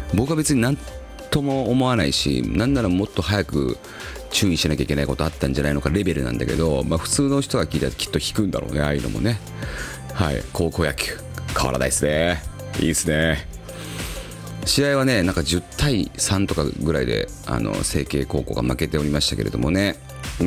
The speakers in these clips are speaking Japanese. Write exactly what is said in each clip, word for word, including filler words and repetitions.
僕は別に何とも思わないし、なんならもっと早く注意しなきゃいけないことあったんじゃないのかレベルなんだけど、まあ、普通の人が聞いたらきっと引くんだろうね、ああいうのもね。はい、高校野球変わらないですね。いいですね。試合はね、なんかじゅうたいさんとかぐらいであの成蹊高校が負けておりましたけれどもね。うん、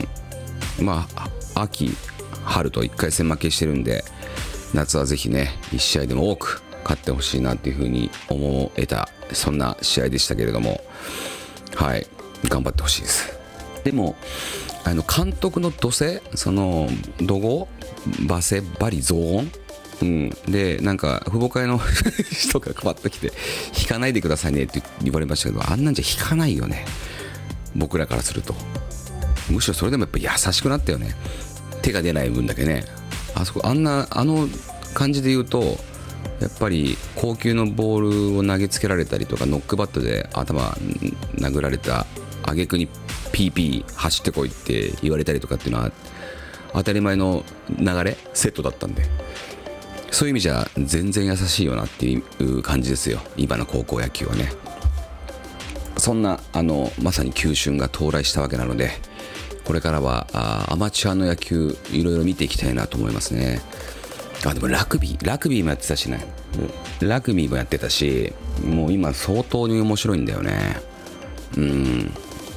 まあ秋春といっかい戦負けしてるんで、夏はぜひねいち試合でも多く勝ってほしいなっていう風に思えた、そんな試合でしたけれども、はい、頑張ってほしいです。でもあの監督の土星、その怒号罵声バリ雑音、うん、でなんか父母会の人が配ってきて引かないでくださいねって言われましたけど、あんなんじゃ引かないよね、僕らからすると。むしろそれでもやっぱ優しくなったよね、手が出ない分だけね。あそこあんなあの感じで言うと、やっぱり高級のボールを投げつけられたりとか、ノックバットで頭殴られた挙句に ピーピー 走ってこいって言われたりとかっていうのは当たり前の流れセットだったんで、そういう意味じゃ全然優しいよなっていう感じですよ、今の高校野球はね。そんなあのまさに球春が到来したわけなので、これからはあアマチュアの野球いろいろ見ていきたいなと思いますね。あでもラグビーラグビーもやってたしね、ラグビーもやってたし、もう今相当に面白いんだよね。うん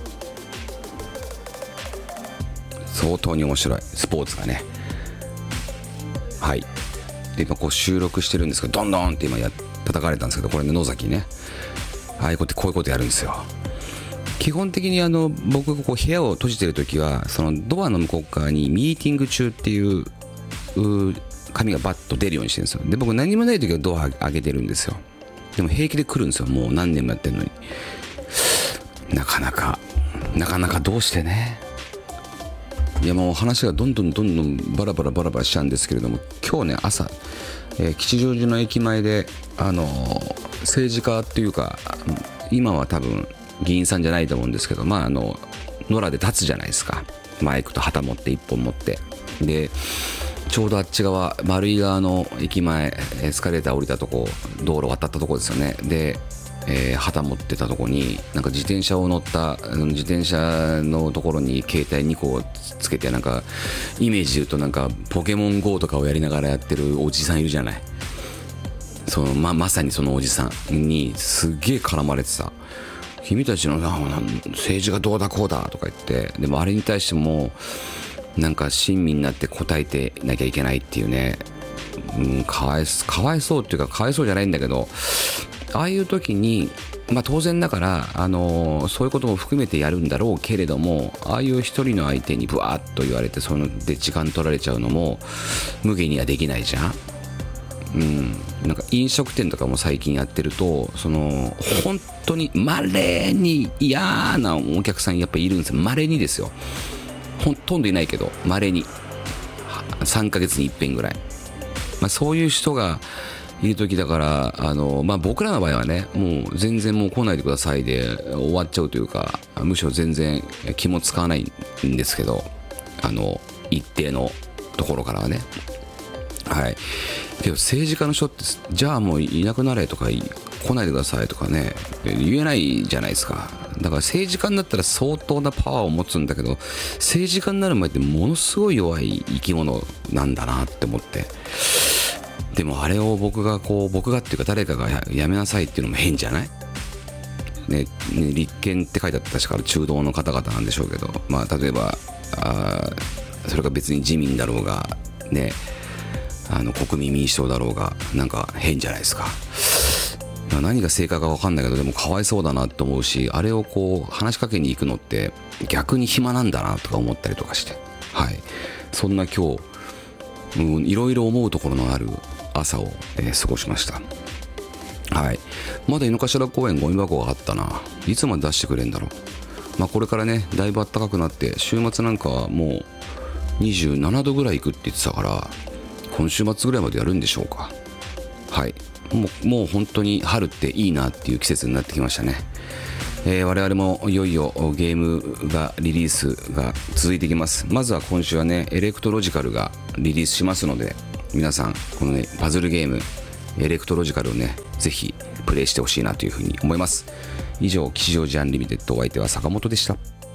相当に面白いスポーツがね。はい。で今こう収録してるんですけど、どんどんって今や叩かれたんですけど、これね野崎ね、ああいうことこういうことやるんですよ。基本的にあの僕がこう部屋を閉じてるときは、そのドアの向こう側にミーティング中っていう紙がバッと出るようにしてるんですよ。で僕何もないときはドア開けてるんですよ。でも平気で来るんですよ、もう何年もやってるのに。なかなかなかなかどうしてね。いやもう話がどんどんどんどんバラバラバラバラしちゃうんですけれども、今日ね朝、えー、吉祥寺の駅前であのー、政治家っていうか今は多分議員さんじゃないと思うんですけど、まああの野良で立つじゃないですか、マイクと旗持って一本持って。でちょうどあっち側丸井側の駅前エスカレーター降りたとこ、道路渡ったとこですよね。で、えー、旗持ってたとこになんか自転車を乗った自転車のところに携帯にこうつけて、なんかイメージで言うとなんかポケモン ゴー とかをやりながらやってるおじさんいるじゃない。その ま, まさにそのおじさんにすっげえ絡まれてた。君たちの政治がどうだこうだとか言って、でもあれに対してもなんか親身になって答えてなきゃいけないっていうね、うん、かわいかわいそうっていうかかわいそうじゃないんだけど、ああいう時にまあ当然だから、あのー、そういうことも含めてやるんだろうけれども、ああいう一人の相手にブワーッと言われてそので時間取られちゃうのも無限にはできないじゃん。うん、なんか飲食店とかも最近やってると、その本当に稀に嫌なお客さんやっぱいるんですよ。稀にですよ、ほとんどいないけど稀にさんかげつにいっぺんぐらい、まあ、そういう人がいる時だから、あの、まあ、僕らの場合はねもう全然もう来ないでくださいで終わっちゃうというか、むしろ全然気も使わないんですけど、あの一定のところからはね。はい。けど政治家の人ってじゃあもういなくなれとか来ないでくださいとかね言えないじゃないですか。だから政治家になったら相当なパワーを持つんだけど、政治家になる前ってものすごい弱い生き物なんだなって思って。でもあれを僕がこう僕がっていうか誰かが や, やめなさいっていうのも変じゃない、ねね、立憲って書いてあった確か中道の方々なんでしょうけど、まあ例えばあそれが別に自民だろうがね、あの国民民主党だろうがなんか変じゃないですか。何が正解か分かんないけど、でもかわいそうだなと思うし、あれをこう話しかけに行くのって逆に暇なんだなとか思ったりとかして、はい、そんな今日いろいろ思うところのある朝を、えー、過ごしました。はい。まだ井の頭公園ゴミ箱があったな。いつまで出してくれんだろう。まあこれからねだいぶ暖かくなって、週末なんかはもうにじゅうななどぐらい行くって言ってたから、今週末ぐらいまでやるんでしょうか。はい。もう、もう本当に春っていいなっていう季節になってきましたね。えー、我々もいよいよゲームがリリースが続いていきます。まずは今週はねエレクトロジカルがリリースしますので、皆さんこのねパズルゲームエレクトロジカルをねぜひプレイしてほしいなというふうに思います。以上、吉祥寺アンリミテッド、お相手は坂本でした。